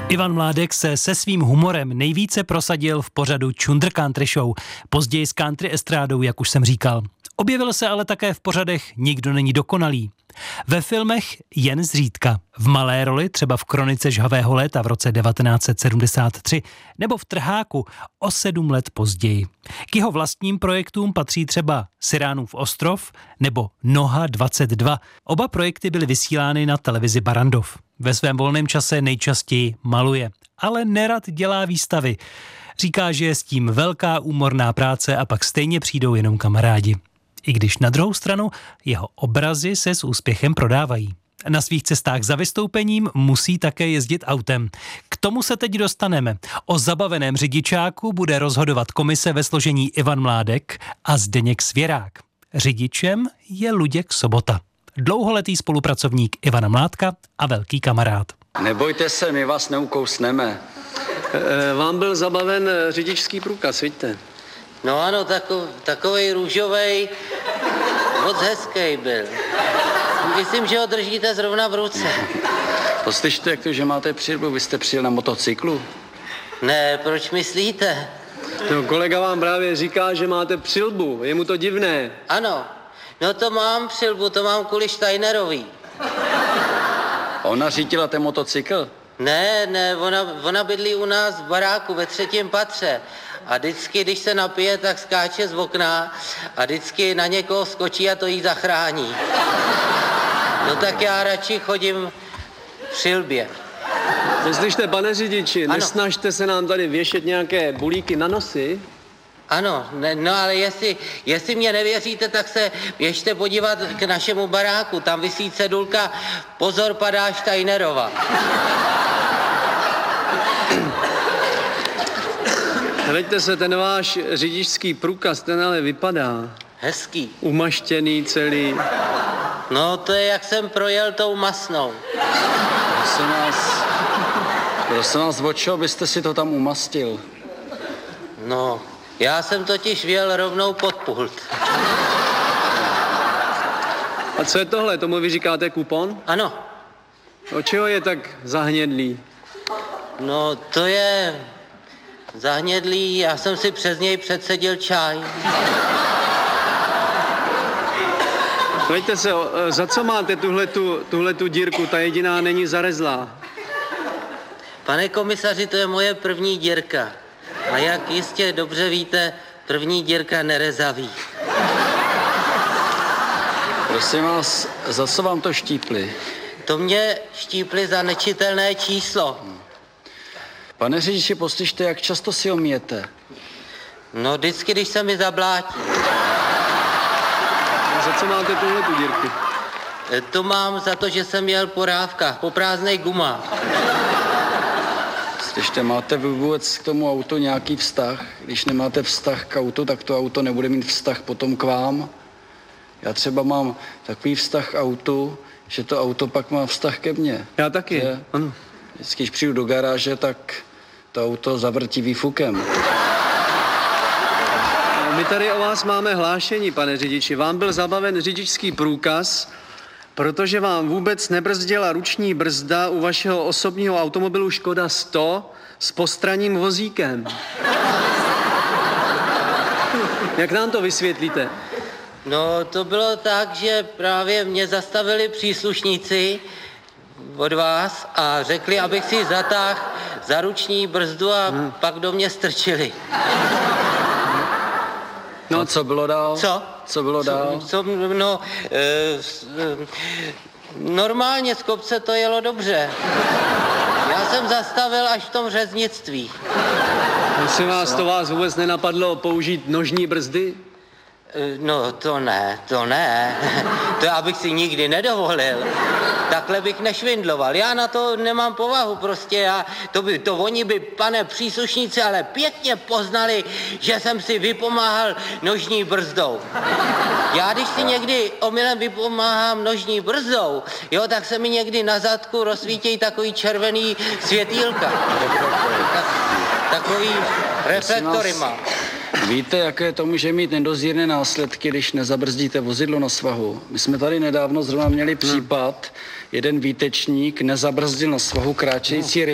Ivan Mládek se svým humorem nejvíce prosadil v pořadu Chunder Country Show, později s country estrádou, jak už jsem říkal. Objevil se ale také v pořadech Nikdo není dokonalý. Ve filmech jen zřídka, v malé roli třeba v Kronice žhavého léta v roce 1973 nebo v Trháku o 7 let později. K jeho vlastním projektům patří třeba Cyránův ostrov nebo Noha 22. Oba projekty byly vysílány na televizi Barrandov. Ve svém volném čase nejčastěji maluje, ale nerad dělá výstavy. Říká, že je s tím velká úmorná práce a pak stejně přijdou jenom kamarádi. I když na druhou stranu jeho obrazy se s úspěchem prodávají. Na svých cestách za vystoupením musí také jezdit autem. K tomu se teď dostaneme. O zabaveném řidičáku bude rozhodovat komise ve složení Ivan Mládek a Zdeněk Svěrák. Řidičem je Luděk Sobota, dlouholetý spolupracovník Ivana Mládka a velký kamarád. Nebojte se, my vás neukousneme. Vám byl zabaven řidičský průkaz, vidíte? No ano, takovej růžovej, moc hezký byl. Myslím, že ho držíte zrovna v ruce. Poslyšte, jak to, že máte přilbu, vy jste přijel na motocyklu? Ne, proč myslíte? No, kolega vám právě říká, že máte přilbu, je mu to divné. Ano, no to mám přilbu, to mám kvůli Steinerovi. Ona řídila ten motocykl? Ne, ona bydlí u nás v baráku ve 3. patře. A vždycky, když se napije, tak skáče z okna a vždycky na někoho skočí a to jí zachrání. No tak já radši chodím v přilbě. Poslyšte, pane řidiči, ano. Nesnažte se nám tady věšet nějaké bulíky na nosy. Ano, no ale jestli mě nevěříte, tak se běžte podívat k našemu baráku. Tam visí cedulka Pozor, padá Steinerova. Hleďte se, ten váš řidičský průkaz, ten ale vypadá. Hezký. Umaštěný celý. No to je, jak jsem projel tou masnou. Prosím vás, o čeho byste si to tam umastil? No, já jsem totiž vjel rovnou pod pult. A co je tohle? Tomu vy říkáte kupon? Ano. Od čeho je tak zahnědlý? No, to je zahnědlý, já jsem si přes něj předsedil čaj. Hleďte se, za co máte tuhletu dírku? Ta jediná není zarezlá. Pane komisaři, to je moje první dírka. A jak jistě dobře víte, první dírka nerezaví. Prosím vás, za co vám to štípli? To mě štípli za nečitelné číslo. Pane řidiči, poslyšte, jak často si ho myjete? No vždycky, když se mi zablátí. A za co máte tuhletu dírku? To mám za to, že jsem jel po rávkách, po prázdnej gumách. Slyšte, máte vy vůbec k tomu autu nějaký vztah? Když nemáte vztah k autu, tak to auto nebude mít vztah potom k vám. Já třeba mám takový vztah k autu, že to auto pak má vztah ke mně. Já taky, že? ano. Vždycky, když přijdu do garáže, tak to auto zavrtí výfukem. My tady o vás máme hlášení, pane řidiči. Vám byl zabaven řidičský průkaz, protože vám vůbec nebrzdila ruční brzda u vašeho osobního automobilu Škoda 100 s postranním vozíkem. Jak nám to vysvětlíte? No, to bylo tak, že právě mě zastavili příslušníci od vás a řekli, abych si zatáhl za ruční brzdu a pak do mě strčili. No a co bylo dál? Co? Co bylo dál? Normálně z kopce to jelo dobře. Já jsem zastavil až v tom řeznictví. Prosím vás, to vás vůbec nenapadlo použít nožní brzdy? No, to ne. To já bych si nikdy nedovolil. Takhle bych nešvindloval. Já na to nemám povahu prostě. To oni by, pane příslušníci, ale pěkně poznali, že jsem si vypomáhal nožní brzdou. Já když si někdy omylem vypomáhám nožní brzdou, jo, tak se mi někdy na zadku rozsvítějí takový červený světýlka. Takový reflektory má. Víte, jaké to může mít nedozírné následky, když nezabrzdíte vozidlo na svahu? My jsme tady nedávno zrovna měli případ, jeden výtečník nezabrzdil na svahu kráčející